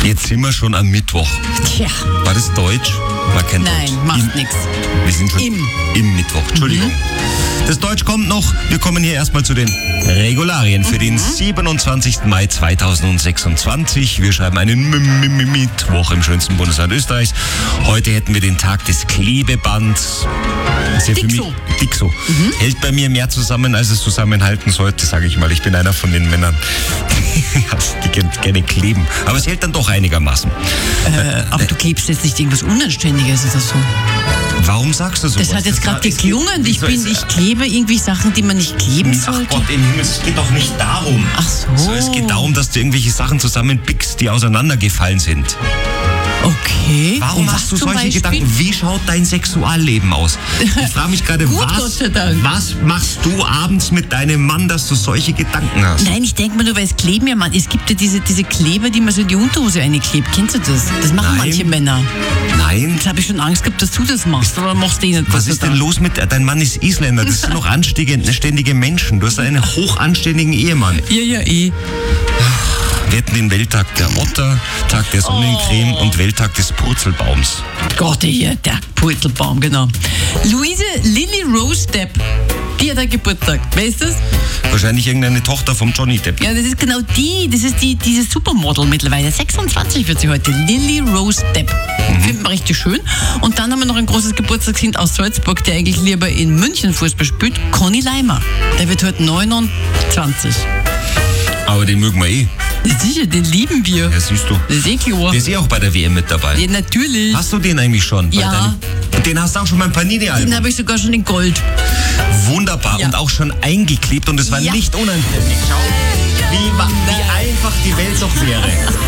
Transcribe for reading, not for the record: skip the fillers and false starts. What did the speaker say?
Jetzt sind wir schon am Mittwoch. Tja. War das Deutsch? War kein Nein, Deutsch. macht nichts. Wir sind schon im Mittwoch. Entschuldigung. Das Deutsch kommt noch. Wir kommen hier erstmal zu den Regularien für den 27. Mai 2026. Wir schreiben einen Mittwoch im schönsten Bundesland Österreichs. Heute hätten wir den Tag des Klebebands. Dixo. Hält bei mir mehr zusammen, als es zusammenhalten sollte, sage ich mal. Ich bin einer von den Männern, die gerne kleben. Aber es hält dann doch einigermaßen. Aber du klebst jetzt nicht irgendwas Unanständiges oder so. Warum sagst du so? Das hat jetzt gerade geklungen. Ich klebe irgendwie Sachen, die man nicht kleben sollte. Ach Gott, im Himmel, es geht doch nicht darum. Ach so. Es geht darum, dass du irgendwelche Sachen zusammenpickst, die auseinandergefallen sind. Okay. Warum hast du solche Gedanken? Wie schaut dein Sexualleben aus? Ich frage mich gerade, Gott sei Dank. was machst du abends mit deinem Mann, dass du solche Gedanken hast? Nein, ich denke mal nur, weil es kleben ja es gibt ja diese Kleber, die man so in die Unterhose einklebt. Kennst du das? Das machen manche Männer. Nein. Jetzt habe ich schon Angst gehabt, dass du das machst. Oder machst du nicht? Was ist denn los mit... Dein Mann ist Isländer. Das sind noch anständige Menschen. Du hast einen hochanständigen Ehemann. Ja. Wir hätten den Welttag der Otter, Tag der Sonnencreme und Welttag des Purzelbaums. Gott, hier, der Purzelbaum, genau. Luise Lily Rose Depp, die hat einen Geburtstag. Weißt du das? Wahrscheinlich irgendeine Tochter vom Johnny Depp. Ja, das ist genau die. Das ist diese Supermodel mittlerweile. 26 wird sie heute. Lily Rose Depp. Finden wir richtig schön. Und dann haben wir noch ein großes Geburtstagskind aus Salzburg, der eigentlich lieber in München Fußball spielt. Conny Leimer. Der wird heute 29. Aber den mögen wir eh. Ja, sicher, den lieben wir. Ja, siehst du. Das ist eh klar. Der ist eh auch bei der WM mit dabei. Ja, natürlich. Hast du den eigentlich schon? Ja. Den hast du auch schon beim Panini-Album? Den habe ich sogar schon in Gold. Wunderbar. Ja. Und auch schon eingeklebt und es war nicht unanständig. Schau, wie einfach die Welt doch wäre.